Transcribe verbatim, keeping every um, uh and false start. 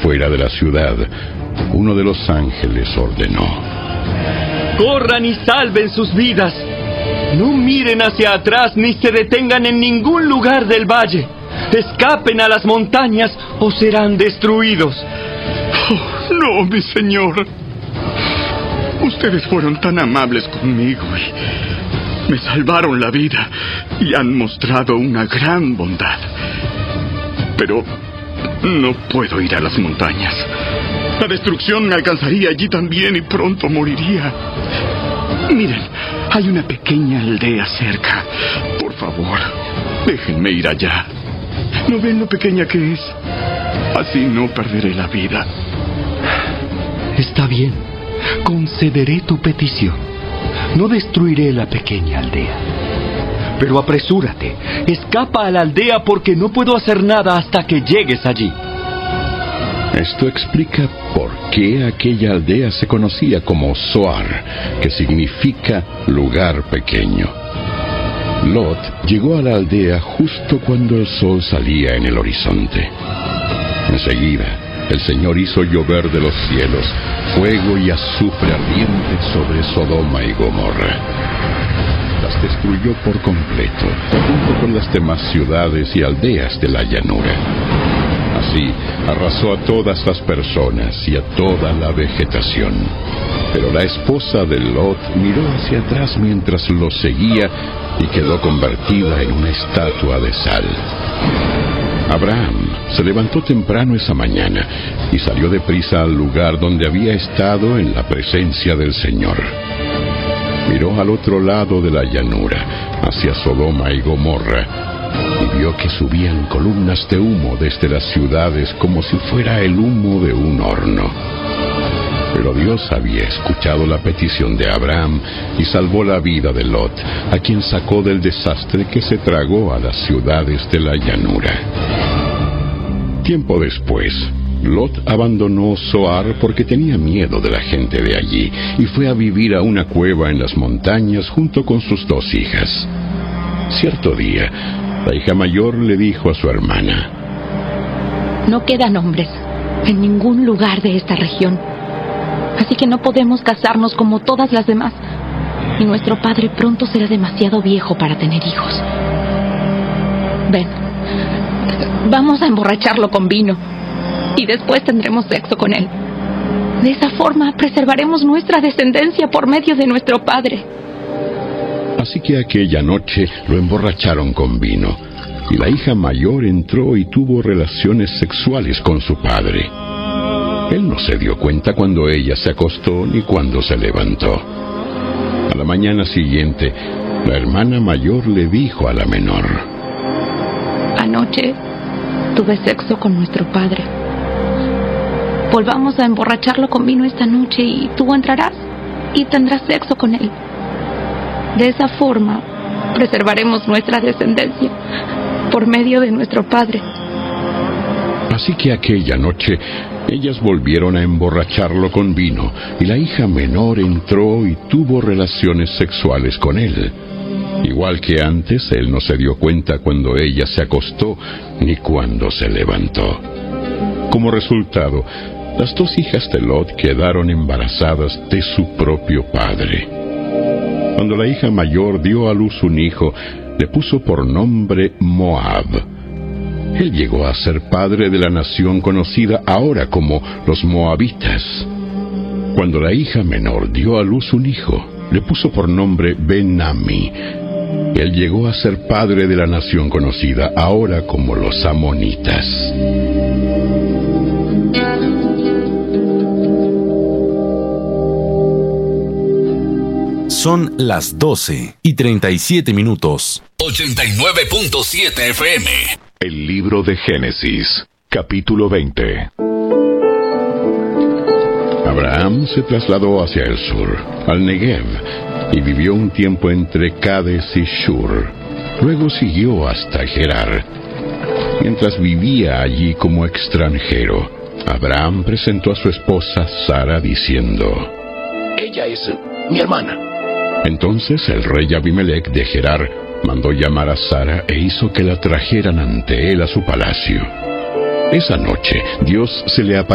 fuera de la ciudad, uno de los ángeles ordenó: corran y salven sus vidas. No miren hacia atrás ni se detengan en ningún lugar del valle. Escapen a las montañas o serán destruidos. Oh, no, mi señor. Ustedes fueron tan amables conmigo y me salvaron la vida y han mostrado una gran bondad. Pero no puedo ir a las montañas. La destrucción me alcanzaría allí también y pronto moriría. Miren, hay una pequeña aldea cerca. Por favor, déjenme ir allá. ¿No ven lo pequeña que es? Así no perderé la vida. Está bien, concederé tu petición. No destruiré la pequeña aldea. Pero apresúrate, escapa a la aldea porque no puedo hacer nada hasta que llegues allí. Esto explica por qué aquella aldea se conocía como Zoar, que significa lugar pequeño. Lot llegó a la aldea justo cuando el sol salía en el horizonte. Enseguida, el Señor hizo llover de los cielos fuego y azufre ardiente sobre Sodoma y Gomorra. Las destruyó por completo, junto con las demás ciudades y aldeas de la llanura. Así, arrasó a todas las personas y a toda la vegetación. Pero la esposa de Lot miró hacia atrás mientras lo seguía y quedó convertida en una estatua de sal. Abraham se levantó temprano esa mañana y salió deprisa al lugar donde había estado en la presencia del Señor. Miró al otro lado de la llanura, hacia Sodoma y Gomorra, y vio que subían columnas de humo desde las ciudades como si fuera el humo de un horno. Pero Dios había escuchado la petición de Abraham y salvó la vida de Lot, a quien sacó del desastre que se tragó a las ciudades de la llanura. Tiempo después, Lot abandonó Zoar porque tenía miedo de la gente de allí y fue a vivir a una cueva en las montañas junto con sus dos hijas. Cierto día, la hija mayor le dijo a su hermana: no quedan hombres en ningún lugar de esta región, así que no podemos casarnos como todas las demás, y nuestro padre pronto será demasiado viejo para tener hijos. Ven, vamos a emborracharlo con vino y después tendremos sexo con él. De esa forma preservaremos nuestra descendencia por medio de nuestro padre. Así que aquella noche lo emborracharon con vino, y la hija mayor entró y tuvo relaciones sexuales con su padre. Él no se dio cuenta cuando ella se acostó ni cuando se levantó. A la mañana siguiente, la hermana mayor le dijo a la menor: anoche tuve sexo con nuestro padre. Volvamos a emborracharlo con vino esta noche y tú entrarás y tendrás sexo con él. De esa forma, preservaremos nuestra descendencia por medio de nuestro padre. Así que aquella noche, ellas volvieron a emborracharlo con vino, y la hija menor entró y tuvo relaciones sexuales con él. Igual que antes, él no se dio cuenta cuando ella se acostó, ni cuando se levantó. Como resultado, las dos hijas de Lot quedaron embarazadas de su propio padre. Cuando la hija mayor dio a luz un hijo, le puso por nombre Moab. Él llegó a ser padre de la nación conocida ahora como los Moabitas. Cuando la hija menor dio a luz un hijo, le puso por nombre Ben-Ammi. Él llegó a ser padre de la nación conocida ahora como los Amonitas. Son las doce y treinta y siete minutos. ochenta y nueve punto siete F M. El libro de Génesis, capítulo veinte. Abraham se trasladó hacia el sur, al Negev, y vivió un tiempo entre Cades y Shur. Luego siguió hasta Gerar. Mientras vivía allí como extranjero, Abraham presentó a su esposa Sara diciendo: ella es mi hermana. Entonces el rey Abimelec de Gerar mandó llamar a Sara e hizo que la trajeran ante él a su palacio. Esa noche Dios se le apareció